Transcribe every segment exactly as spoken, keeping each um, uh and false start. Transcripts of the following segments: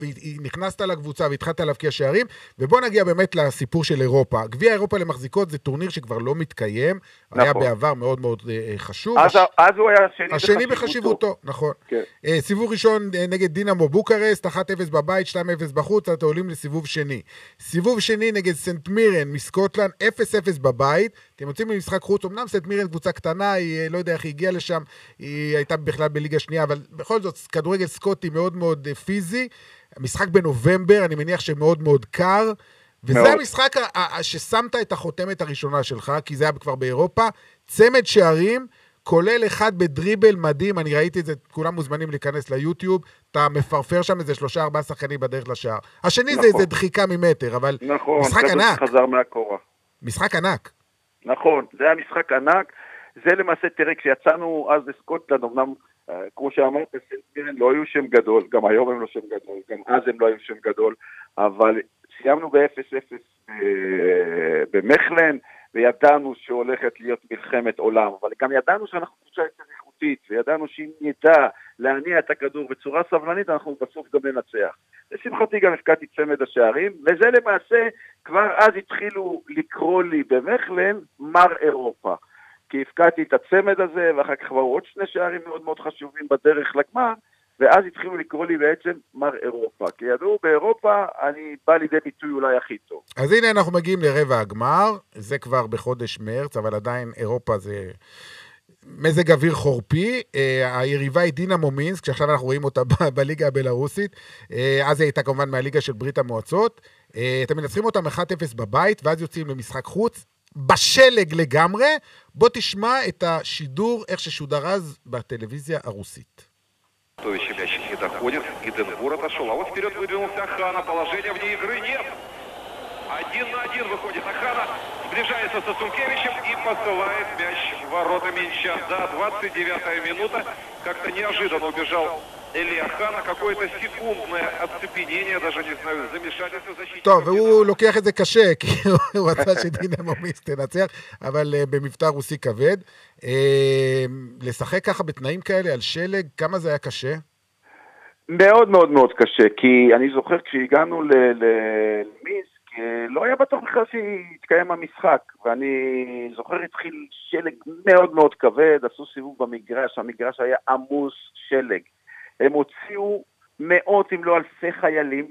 נכנסת לקבוצה והתחלת להבקיע שערים, ובוא נגיע באמת לסיפור של אירופה. גביע אירופה למחזיקות זה טורניר שכבר לא מתקיים, נכון. היה בעבר מאוד מאוד חשוב. אז, הש... אז הוא היה השני, השני בחשיבותו. נכון. כן. סיבוב ראשון נגד דינמו בוקרסט, אחת אפס בבית, שתיים אפס בחוץ, אתם עולים לסיבוב שני. סיבוב שני נגד סנט מירן מסקוטלנד, אפס אפס בבית, אתם יוצאים למשחק חוץ, אמנם סנט מירן קבוצה קטנה, היא לא יודע איך היא הגיעה לשם, היא הייתה בכלל בליגה שנייה, אבל בכל זאת, כדורגל סקוטי מאוד מאוד פיזי, משחק בנובמבר, אני מניח שמאוד מאוד קר, וזה מאוד. המשחק ששמת את החותמת הראשונה שלך, כי זה היה כבר באירופה, צמד שערים, כולל אחד בדריבל מדהים, אני ראיתי את זה, כולם מוזמנים להיכנס ליוטיוב, אתה מפרפר שם איזה שלושה ארבעה שחקנים בדרך לשער. השני נכון. זה איזה דחיקה ממטר, אבל נכון, משחק ענק. חזר מהקורה. משחק ענק. נכון, זה היה משחק ענק, זה למעשה, תראה, כשיצאנו אז לסקוטלנד, אמנם, כמו שאמרת, סנט מירן לא היו שם גדול, גם היום הם לא שם גדול, גם אז הם לא היו שם גדול, אבל סיימנו ב-אפס אפס במכלן, וידענו שהולכת להיות מלחמת עולם, אבל גם ידענו שאנחנו קבוצה יותר איכותית, וידענו שאם נדע להניע את הכדור בצורה סבלנית, אנחנו בסוף גם ננצח. לשמחתי גם הפקעתי צמד השערים, וזה למעשה, כבר אז התחילו לקרוא לי במכלן מר אירופה. כי הפקעתי את הצמד הזה, ואחר כך כבר עוד שני שערים מאוד מאוד חשובים בדרך לגמר, ואז התחילו לקרוא לי בעצם מר אירופה. כי ידעו, באירופה אני בא לידי ביטוי אולי הכי טוב. אז הנה אנחנו מגיעים לרבע הגמר, זה כבר בחודש מרץ, אבל עדיין אירופה זה מזג אוויר חורפי, היריבה היא דינמו מינסק, שעכשיו אנחנו רואים אותה בליגה הבלרוסית, אז היא הייתה כמובן מהליגה של ברית המועצות, אתם מנצחים אותם אחת אפס בבית, ואז יוצאים למשחק חוץ, בשלג לגמרי, בוא תשמע את השידור, איך ששודר אז בטלוויזיה הרוסית. Стоящий мяч не доходит, Гиденбур отошел, а вот вперед выдвинулся Ахана, положения вне игры нет. Один на один выходит Ахана, сближается со Сункевичем и посылает мяч в ворота Минча. Да, двадцать девятая минута, как-то неожиданно убежал Эли Ахана, какое-то секундное оцепенение, даже не знаю, замешательство защитника. טוב, והוא לוקח את זה קשה, כי הוא רצה שדינמו מינסק תנצח, אבל במבטא רוסי כבד. לשחק ככה בתנאים כאלה על שלג, כמה זה היה קשה? מאוד מאוד מאוד קשה, כי אני זוכר כשהגענו למינסק, לא היה בטוח בכלל שהתקיים המשחק, ואני זוכר התחיל שלג מאוד מאוד כבד, עשו סיבוב במגרש, המגרש היה עמוס שלג. הם הוציאו מאות אם לא אלפי חיילים,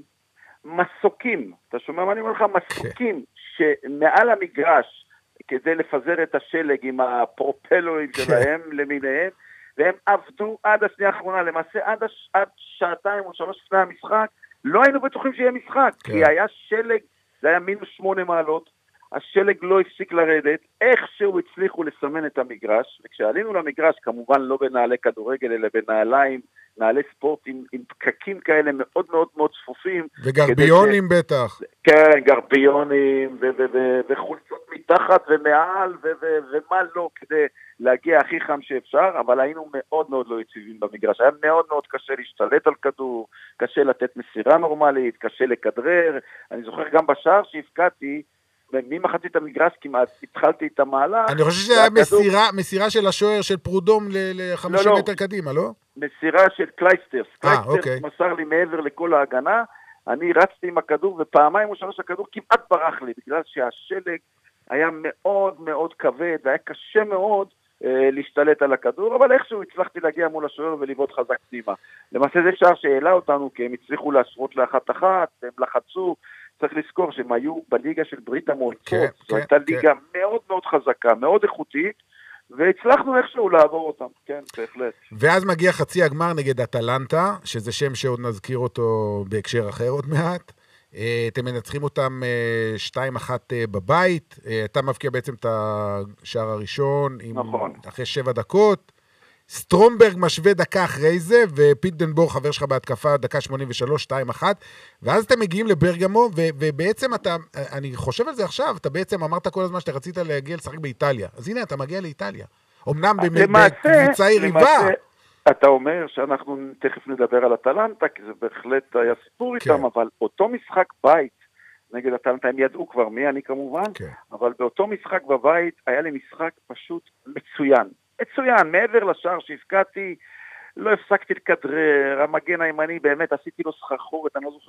מסוקים, אתה שומע מה אני אומר לך? מסוקים שמעל המגרש, כדי לפזר את השלג עם הפרופלורים שלהם למיניהם, והם עבדו עד השנייה האחרונה, למעשה עד, הש... עד שעתיים או שלוש לפני המשחק, לא היינו בטוחים שיהיה משחק, כי היה שלג, זה היה מינוס שמונה מעלות, השלג לא הפסיק לרדת, איכשהו הצליחו לסמן את המגרש, וכשעלינו למגרש, כמובן לא בנעלי כדורגל, אלא בנעליים, נעלי ספורט עם, עם פקקים כאלה מאוד מאוד מאוד צפופים. וגרביונים ש... בטח. כן, גרביונים, ו- ו- ו- וחולצות מתחת ומעל, ו- ו- ומה לא, כדי להגיע הכי חם שאפשר, אבל היינו מאוד מאוד לא יציבים במגרש. היה מאוד מאוד קשה להשתלט על כדור, קשה לתת מסירה נורמלית, קשה לכדרר. אני זוכר גם בשער שהפקעתי, ממחצית המגרש כמעט התחלתי את המעלה. אני חושב שזה היה מסירה, מסירה של השוער של פרודום ל-חמישים מטר קדימה, לא? מסירה של קלייסטרס. אה, אוקיי. קלייסטרס מסר לי מעבר לכל ההגנה, אני רצתי עם הכדור, ופעמיים או שלוש הכדור כמעט ברח לי, בגלל שהשלג היה מאוד מאוד כבד, והיה קשה מאוד אה, להשתלט על הכדור, אבל איכשהו הצלחתי להגיע מול השוער ולבעוט חזק פנימה. למעשה זה שער שהעלה אותנו, כי הם הצליחו להשרות לאחת אחת, הם לחצו, צריך לזכור שהם היו בליגה של ברית המועצות, כן, זו כן, הייתה כן. ליגה מאוד מאוד חזקה, מאוד איכותית, והצלחנו איכשהו לעבור אותם, כן, בהחלט. ואז מגיע חצי הגמר נגד אטלנטה, שזה שם שעוד נזכיר אותו בהקשר אחר עוד מעט. אתם מנצחים אותם שתיים אחת בבית, אתה מבקיע בעצם את השער הראשון, עם, נכון. אחרי שבע דקות, סטרומברג משווה דקה אחרי זה, ופיטנבור חבר שלך בהתקפה דקה שמונים ושלוש, שתיים אחת, ואז אתם מגיעים לברגמו, ו- ובעצם אתה, אני חושב על זה עכשיו, אתה בעצם אמרת כל הזמן שאתה רצית להגיע לשחק באיטליה, אז הנה אתה מגיע לאיטליה, אמנם בקבוצה יריבה. אתה אומר שאנחנו תכף נדבר על אטלנטה, כי זה בהחלט היה סיפור כן. איתם, אבל אותו משחק בית נגד אטלנטה, הם ידעו כבר מי אני כמובן, כן. אבל באותו משחק בבית היה לי משחק פשוט מצוין. מצוין, מעבר לשער שהפקעתי, לא הפסקתי לכדרר, המגן הימני באמת עשיתי לו סחרחורת, אני לא זוכר